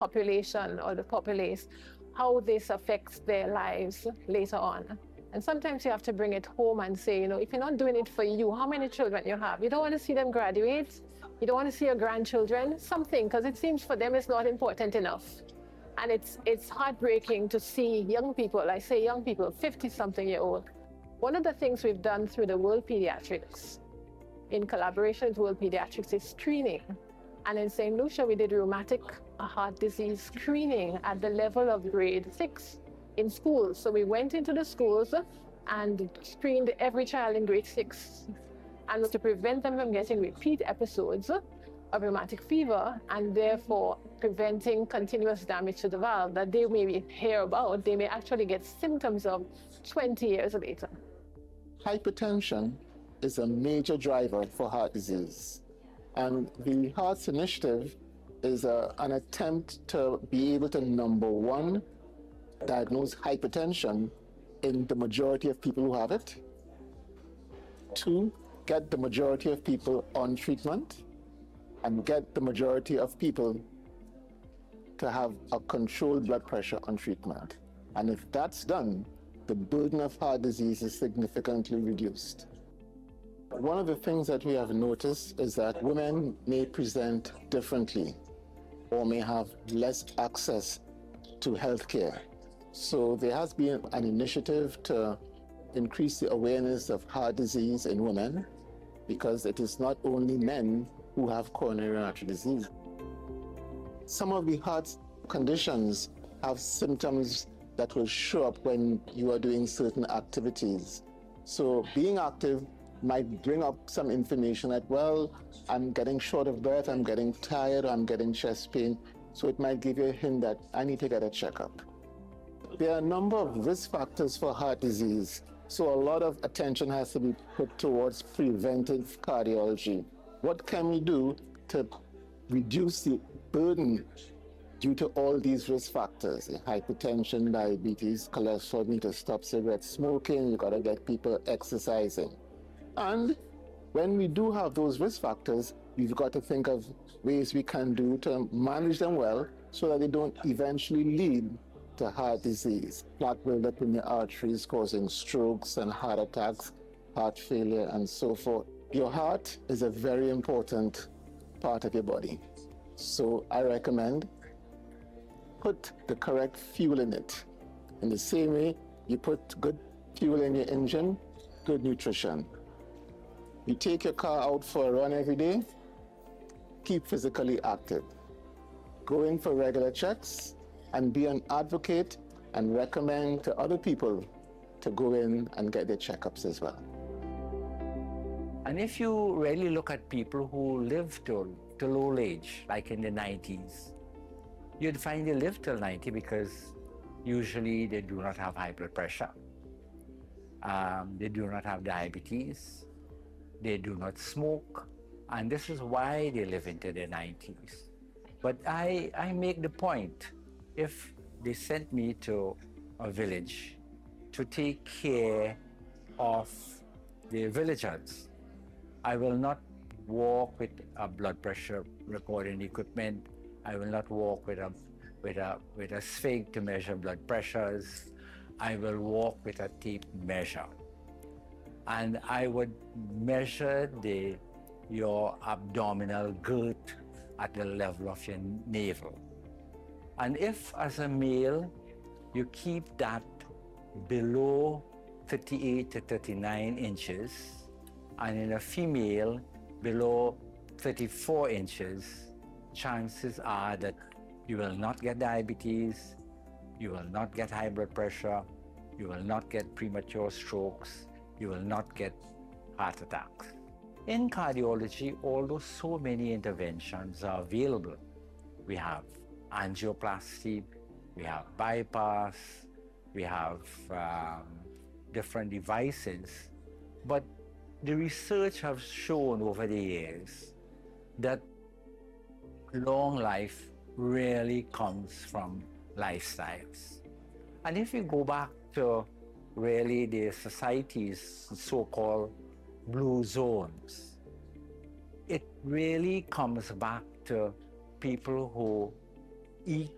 population or the populace, how this affects their lives later on. And sometimes you have to bring it home and say, if you're not doing it for you, how many children you have? You don't want to see them graduate. You don't want to see your grandchildren, something, because it seems for them it's not important enough. And it's heartbreaking to see young people, I say young people, 50-something-year-old. One of the things we've done through the World Pediatrics, in collaboration with World Pediatrics, is screening. And in St. Lucia, we did rheumatic heart disease screening at the level of grade 6 in schools. So we went into the schools and screened every child in grade 6, and to prevent them from getting repeat episodes of rheumatic fever, and therefore preventing continuous damage to the valve that they may hear about, they may actually get symptoms of 20 years later. Hypertension is a major driver for heart disease. And the Hearts Initiative is an attempt to be able to, number one, diagnose hypertension in the majority of people who have it. 2, get the majority of people on treatment, and get the majority of people to have a controlled blood pressure on treatment. And if that's done, the burden of heart disease is significantly reduced. One of the things that we have noticed is that women may present differently or may have less access to health care. So there has been an initiative to increase the awareness of heart disease in women, because it is not only men who have coronary artery disease. Some of the heart conditions have symptoms that will show up when you are doing certain activities. So being active might bring up some information that, well, I'm getting short of breath, I'm getting tired, I'm getting chest pain. So it might give you a hint that I need to get a checkup. There are a number of risk factors for heart disease. So a lot of attention has to be put towards preventive cardiology. What can we do to reduce the burden due to all these risk factors? Hypertension, diabetes, cholesterol, need to stop cigarette smoking, you gotta get people exercising. And when we do have those risk factors, we've got to think of ways we can do to manage them well so that they don't eventually lead to heart disease. Plaque buildup in the arteries causing strokes and heart attacks, heart failure, and so forth. Your heart is a very important part of your body. So I recommend put the correct fuel in it. In the same way you put good fuel in your engine, good nutrition. You take your car out for a run every day, keep physically active. Go in for regular checks and be an advocate and recommend to other people to go in and get their checkups as well. And if you really look at people who live to old age, like in the 90s, you'd find they live till 90 because usually they do not have high blood pressure. They do not have diabetes. They do not smoke. And this is why they live into their 90s. But I make the point, if they sent me to a village to take care of the villagers, I will not walk with a blood pressure recording equipment. I will not walk with a sphic to measure blood pressures. I will walk with a tape measure. And I would measure your abdominal girth at the level of your navel. And if, as a male, you keep that below 38 to 39 inches, and in a female, below 34 inches, chances are that you will not get diabetes, you will not get high blood pressure, you will not get premature strokes, you will not get heart attacks. In cardiology, although so many interventions are available, we have angioplasty, we have bypass, we have different devices, but the research has shown over the years that long life really comes from lifestyles. And if you go back to really the society's so-called blue zones, it really comes back to people who eat